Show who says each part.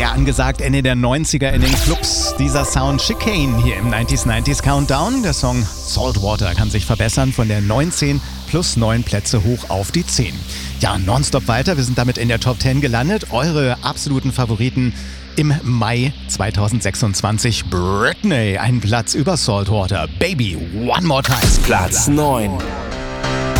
Speaker 1: Sehr angesagt Ende der 90er in den Clubs. Dieser Sound Chicane hier im 90s Countdown. Der Song Saltwater kann sich verbessern von der 19 plus 9 Plätze hoch auf die 10. Ja, nonstop weiter. Wir sind damit in der Top 10 gelandet. Eure absoluten Favoriten im Mai 2026. Britney, einen Platz über Saltwater. Baby, one more time.
Speaker 2: Platz 9.